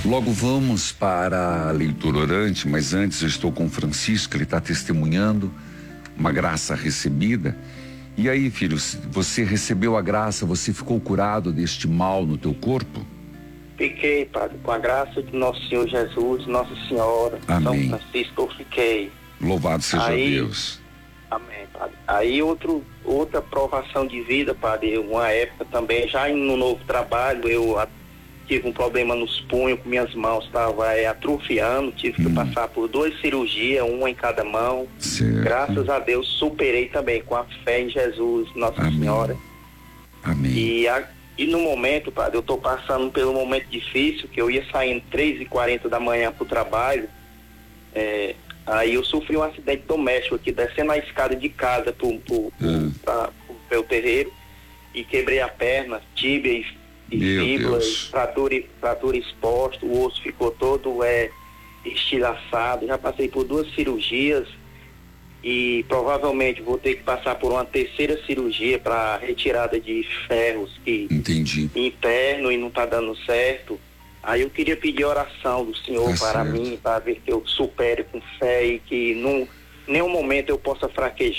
Logo vamos para a leitura orante, mas antes eu estou com o Francisco, ele está testemunhando uma graça recebida. E aí, filho, você recebeu a graça, você ficou curado deste mal no teu corpo? Fiquei, padre, com a graça de nosso Senhor Jesus, Nossa Senhora, Amém. São Francisco, eu fiquei. Louvado seja Deus. Amém, padre. Aí outra provação de vida, padre, uma época também, já no novo trabalho, eu tive um problema nos punhos, com minhas mãos estavam atrofiando, tive que passar por 2 cirurgias, uma em cada mão. Certo. Graças a Deus superei também com a fé em Jesus, Nossa Amém. Senhora. Amém. E no momento, padre, eu estou passando pelo momento difícil, que eu ia saindo 3h40 da manhã para o trabalho, aí eu sofri um acidente doméstico aqui, descendo a escada de casa para o terreiro, e quebrei a perna, tíbia e fíbula, fratura exposta, o osso ficou todo estilhaçado. Já passei por 2 cirurgias e provavelmente vou ter que passar por uma 3ª cirurgia para retirada de ferros que Entendi. interno e não está dando certo. Aí eu queria pedir oração do Senhor para mim, para ver que eu supere com fé e que nenhum momento eu possa fraquejar.